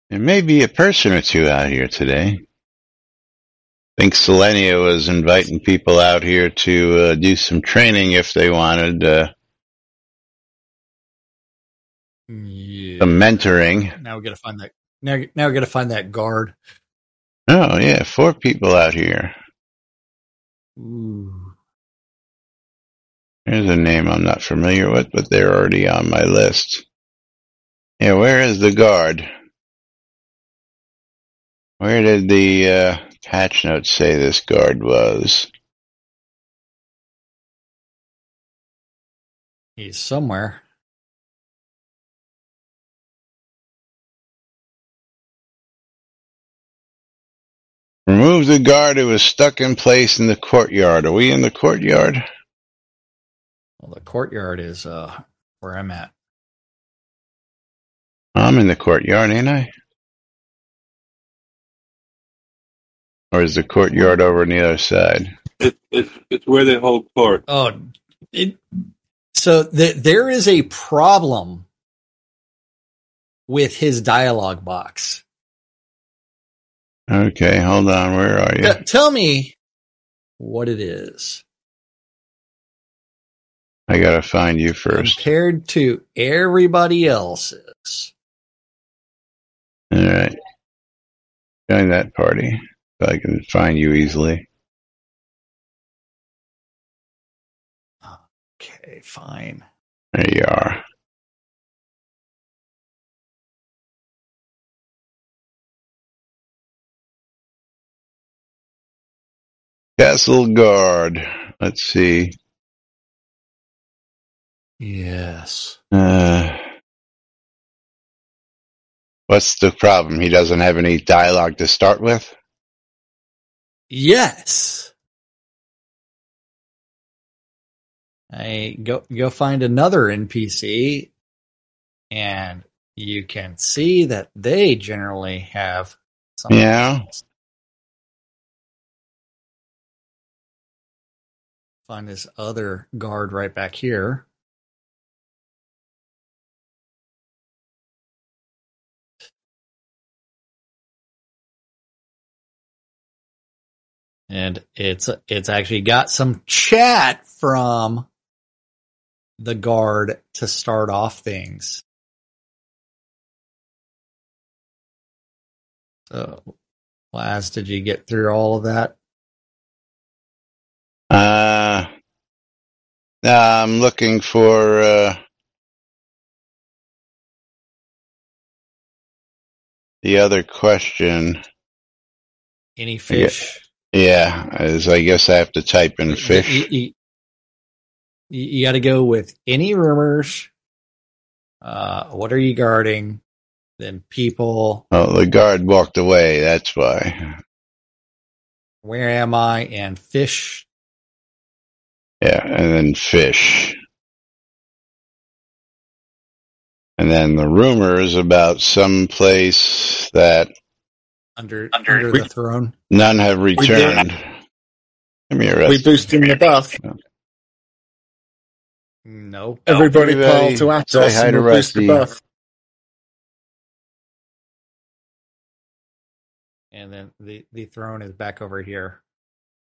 There may be a person or two out here today. I think Selenia was inviting people out here to do some training if they wanted some mentoring. Now we got to find that. Now we got to find that guard. Oh yeah, 4 people out here. Ooh. There's a name I'm not familiar with, but they're already on my list. Yeah, where is the guard? Where did the patch notes say this guard was? He's somewhere. Remove the guard who was stuck in place in the courtyard. Are we in the courtyard? Well, the courtyard is where I'm at. I'm in the courtyard, ain't I? Or is the courtyard over on the other side? It's where they hold court. Oh, so there is a problem with his dialogue box. Okay, hold on. Where are you? Tell me what it is. I gotta find you first. Compared to everybody else's. Alright. Join that party so I can find you easily. Okay, fine. There you are. Castle Guard. Let's see. Yes. What's the problem? He doesn't have any dialogue to start with? Yes. I go find another NPC, and you can see that they generally have something. Yeah. Find this other guard right back here. And it's actually got some chat from the guard to start off things. So, Laz, did you get through all of that? I'm looking for the other question. Any fish? Yeah, as I guess I have to type in fish. You got to go with any rumors. What are you guarding? Then people. Oh, the guard walked away. That's why. Where am I? And fish. Yeah, and then fish. And then the rumors about some place that under the throne. None have returned. Give me a rest. We boost him the buff. No. Everybody pile to Atos and we'll boost the buff. And then the throne is back over here.